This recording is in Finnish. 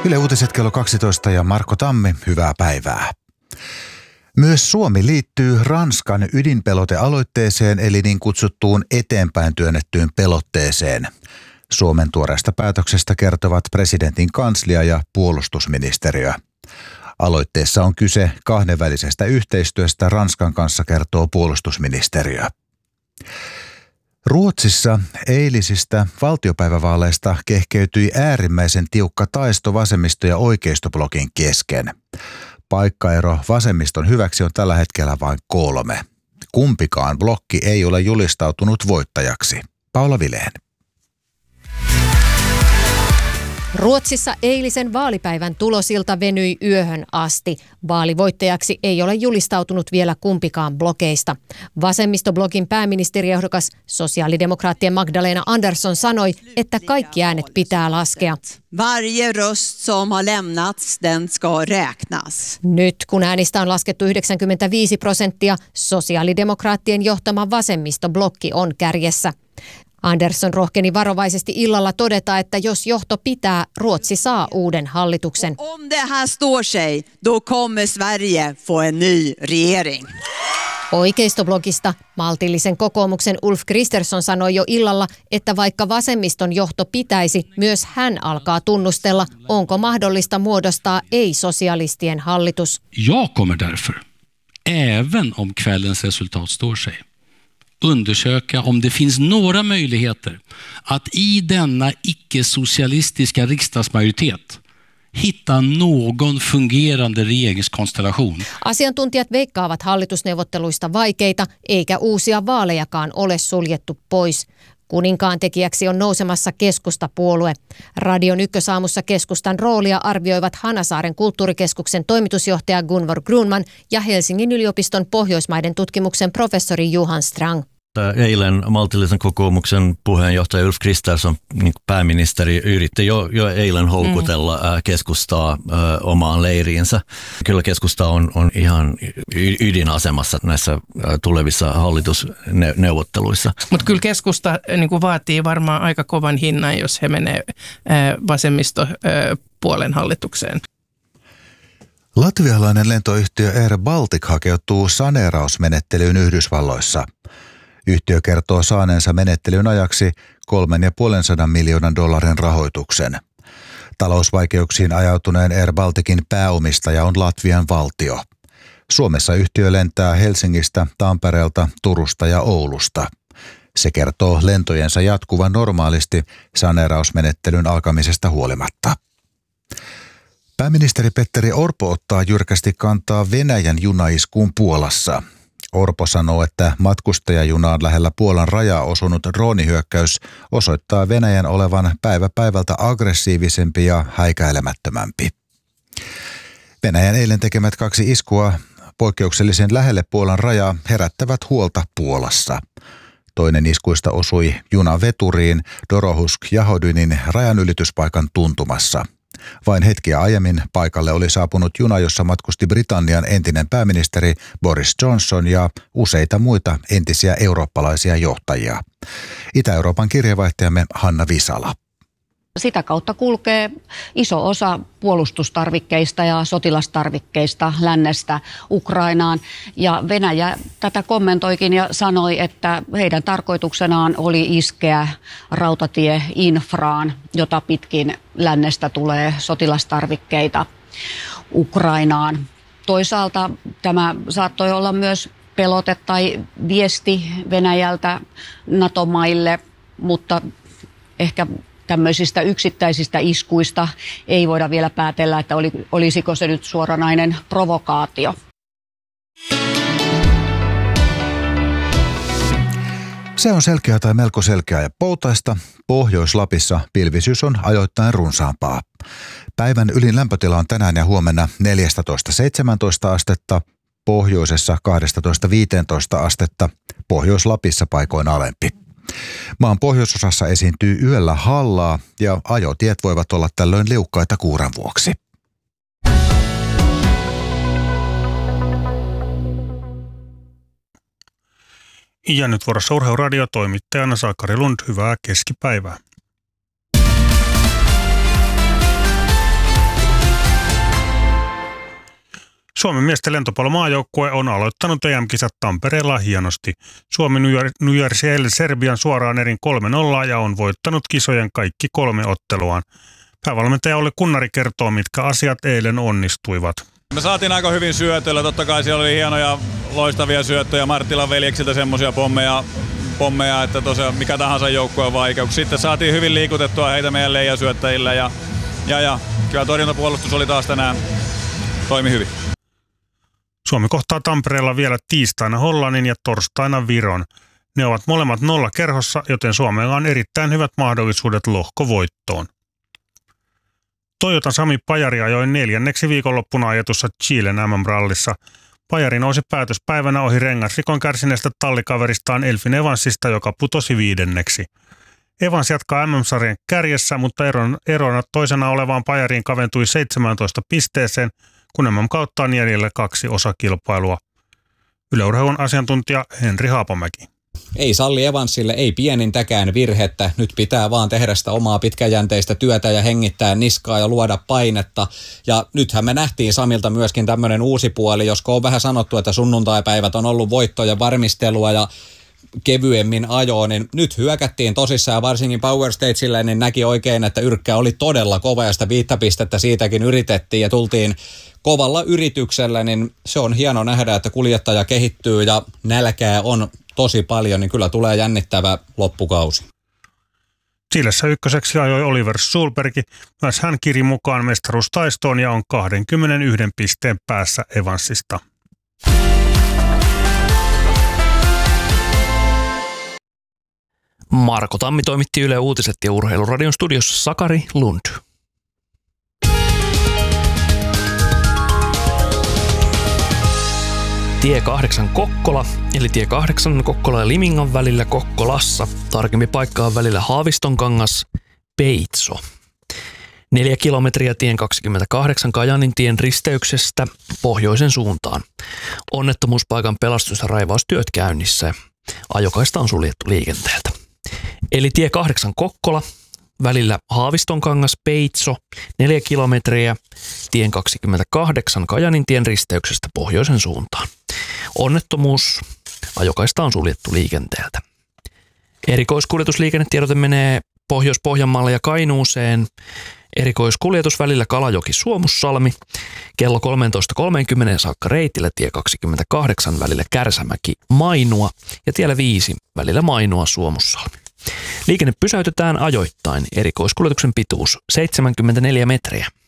Yle Uutiset kello 12 ja Marko Tammi, hyvää päivää. Myös Suomi liittyy Ranskan ydinpelotealoitteeseen eli niin kutsuttuun eteenpäin työnnettyyn pelotteeseen. Suomen tuoreesta päätöksestä kertovat presidentin kanslia ja puolustusministeriö. Aloitteessa on kyse kahdenvälisestä yhteistyöstä Ranskan kanssa, kertoo puolustusministeriö. Ruotsissa eilisistä valtiopäivävaaleista kehkeytyi äärimmäisen tiukka taisto vasemmisto- ja oikeistoblokin kesken. Paikkaero vasemmiston hyväksi on tällä hetkellä vain 3. Kumpikaan blokki ei ole julistautunut voittajaksi. Paula Vilén. Ruotsissa eilisen vaalipäivän tulosilta venyi yöhön asti. Vaalivoittajaksi ei ole julistautunut vielä kumpikaan blokeista. Vasemmistoblogin pääministeriehdokas sosiaalidemokraattien Magdalena Andersson sanoi, että kaikki äänet pitää laskea. Varje röst som har lämnats, den ska räknas. Nyt kun äänistä on laskettu 95%, sosiaalidemokraattien johtama vasemmistoblokki on kärjessä. Andersson rohkeni varovaisesti illalla todeta, että jos johto pitää, Ruotsi saa uuden hallituksen. Om det här står sig, då kommer Sverige få en ny regering. Oikeistoblogista maltillisen kokoomuksen Ulf Kristersson sanoi jo illalla, että vaikka vasemmiston johto pitäisi, myös hän alkaa tunnustella, onko mahdollista muodostaa ei-sosialistien hallitus. Jag kommer därför, även om kvällens resultat står sig, undersöka om det finns några möjligheter att i denna icke-socialistiska riksdagsmajoritet hitta någon fungerande regeringskonstellation. Asiantuntijat veikkaavat hallitusneuvotteluista vaikeita, eikä uusia vaalejakaan ole suljettu pois. Kuninkaan tekijäksi on nousemassa keskustapuolue. Radion ykkösaamussa keskustan roolia arvioivat Hanasaaren kulttuurikeskuksen toimitusjohtaja Gunvor Grunman ja Helsingin yliopiston Pohjoismaiden tutkimuksen professori Johan Strang. Eilen maltillisen kokoomuksen puheenjohtaja Ulf Kristersson, pääministeri, yritti jo eilen houkutella keskustaa omaan leiriinsä. Kyllä keskusta on ihan ydinasemassa näissä tulevissa hallitusneuvotteluissa. Mutta kyllä keskusta vaatii varmaan aika kovan hinnan, jos he menee vasemmistopuolen hallitukseen. Latvialainen lentoyhtiö Air Baltic hakeutuu saneerausmenettelyyn Yhdysvalloissa. Yhtiö kertoo saaneensa menettelyn ajaksi $350 miljoonan rahoituksen. Talousvaikeuksiin ajautuneen Air Balticin pääomistaja on Latvian valtio. Suomessa yhtiö lentää Helsingistä, Tampereelta, Turusta ja Oulusta. Se kertoo lentojensa jatkuvan normaalisti saneerausmenettelyn alkamisesta huolimatta. Pääministeri Petteri Orpo ottaa jyrkästi kantaa Venäjän junaiskuun Puolassa. Orpo sanoo, että matkustajajunaan lähellä Puolan rajaa osunut droonihyökkäys osoittaa Venäjän olevan päivä päivältä aggressiivisempi ja häikäilemättömämpi. Venäjän eilen tekemät 2 iskua poikkeuksellisen lähelle Puolan rajaa herättävät huolta Puolassa. Toinen iskuista osui junaveturiin Dorohusk-Jahodynin rajanylityspaikan tuntumassa. Vain hetkiä aiemmin paikalle oli saapunut juna, jossa matkusti Britannian entinen pääministeri Boris Johnson ja useita muita entisiä eurooppalaisia johtajia. Itä-Euroopan kirjeenvaihtajamme Hanna Visala. Sitä kautta kulkee iso osa puolustustarvikkeista ja sotilastarvikkeista lännestä Ukrainaan. Ja Venäjä tätä kommentoikin ja sanoi, että heidän tarkoituksenaan oli iskeä rautatieinfraan, jota pitkin lännestä tulee sotilastarvikkeita Ukrainaan. Toisaalta tämä saattoi olla myös pelote tai viesti Venäjältä NATO-maille, mutta ehkä tämmöisistä yksittäisistä iskuista ei voida vielä päätellä, että olisiko se nyt suoranainen provokaatio. Se on selkeää tai melko selkeää ja poutaista. Pohjois-Lapissa pilvisyys on ajoittain runsaampaa. Päivän ylin lämpötila on tänään ja huomenna 14-17 astetta, pohjoisessa 12-15 astetta, Pohjois-Lapissa paikoin alempi. Maan pohjoisosassa esiintyy yöllä hallaa ja ajotiet voivat olla tällöin liukkaita kuuran vuoksi. Ja nyt vuorossa Urheiluradio toimittajana Sakari Lund. Hyvää keskipäivää. Suomen miesten lentopallomaajoukkue on aloittanut EM-kisat Tampereella hienosti. Suomi nujersi eilen Serbian suoraan erin 3-0 ja on voittanut kisojen kaikki 3 otteluaan. Päävalmentaja Olli Kunnari kertoo, mitkä asiat eilen onnistuivat. Me saatiin aika hyvin syötöllä. Totta kai siellä oli hienoja, loistavia syöttöjä Marttilan veljeksiltä, semmoisia pommeja, että tosiaan mikä tahansa joukkue on vaikeuksia. Sitten saatiin hyvin liikutettua heitä meidän leijasyöttäjillä ja kyllä torjuntapuolustus oli taas tänään toimi hyvin. Suomi kohtaa Tampereella vielä tiistaina Hollannin ja torstaina Viron. Ne ovat molemmat 0 kerhossa, joten Suomella on erittäin hyvät mahdollisuudet lohkovoittoon. Toyotan Sami Pajari ajoi 4. viikonloppuna ajetussa Chilen MM-rallissa. Pajari nousi päätöspäivänä ohi rengasrikon kärsineestä tallikaveristaan Elfyn Evansista, joka putosi 5. Evans jatkaa MM-sarjan kärjessä, mutta erona toisena olevaan Pajariin kaventui 17 pisteeseen, kun MM-kautta on jäljellä 2 osakilpailua. Yle Urheilun asiantuntija Henri Haapamäki. Ei salli Evansille, ei pienintäkään virhettä. Nyt pitää vaan tehdä sitä omaa pitkäjänteistä työtä ja hengittää niskaa ja luoda painetta. Ja nythän me nähtiin Samilta myöskin tämmöinen uusi puoli, josko on vähän sanottu, että sunnuntaipäivät on ollut voittoja varmistelua ja kevyemmin ajoon, niin nyt hyökättiin tosissaan ja varsinkin Power Stagelle, niin näki oikein, että yrkkä oli todella kova ja sitä 5 pistettä siitäkin yritettiin ja tultiin kovalla yrityksellä, niin se on hieno nähdä, että kuljettaja kehittyy ja nälkää on tosi paljon, niin kyllä tulee jännittävä loppukausi. Chilessä ykköseksi ajoi Oliver Solberg. Myös hän kiri mukaan mestaruustaistoon ja on 21 pisteen päässä Evansista. Marko Tammi toimitti Yle Uutiset ja Urheiluradion studiossa Sakari Lund. Tie 8 Kokkola, eli tie 8 Kokkola ja Limingan välillä Kokkolassa. Tarkempi paikka on välillä Haavistonkangas, Peitso. 4 kilometriä tien 28 Kajanin tien risteyksestä pohjoisen suuntaan. Onnettomuuspaikan pelastus- ja raivaustyöt käynnissä. Ajokaista on suljettu liikenteeltä. Eli tie 8 Kokkola, välillä Haavistonkangas, Peitso, 4 kilometriä, tien 28 Kajanin tien risteyksestä pohjoisen suuntaan. Onnettomuus, ajokaista on suljettu liikenteeltä. Erikoiskuljetusliikennetiedote menee Pohjois-Pohjanmaalle ja Kainuuseen. Erikoiskuljetus välillä Kalajoki-Suomussalmi, kello 13.30 saakka reitillä tie 28 välillä Kärsämäki-Mainua ja tiellä 5 välillä Mainua-Suomussalmi. Liikenne pysäytetään ajoittain. Erikoiskuljetuksen pituus 74 metriä.